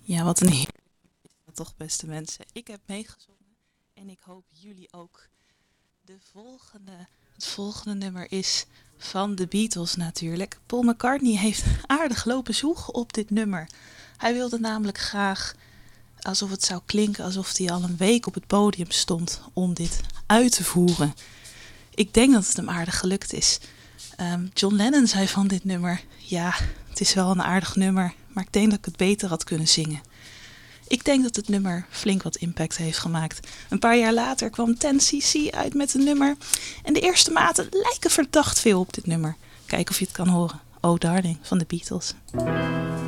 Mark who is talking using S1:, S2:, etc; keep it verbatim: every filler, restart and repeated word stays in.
S1: Ja, wat een heerlijk is dat toch, beste mensen. Ik heb meegezongen en ik hoop jullie ook. De volgende, het volgende nummer is van de Beatles natuurlijk. Paul McCartney heeft aardig lopen zoeken op dit nummer. Hij wilde namelijk graag, alsof het zou klinken alsof hij al een week op het podium stond om dit uit te voeren. Ik denk dat het hem aardig gelukt is. Um, John Lennon zei van dit nummer, ja, het is wel een aardig nummer, maar ik denk dat ik het beter had kunnen zingen. Ik denk dat het nummer flink wat impact heeft gemaakt. Een paar jaar later kwam ten cc uit met een nummer. En de eerste maten lijken verdacht veel op dit nummer. Kijk of je het kan horen. Oh Darling van de Beatles.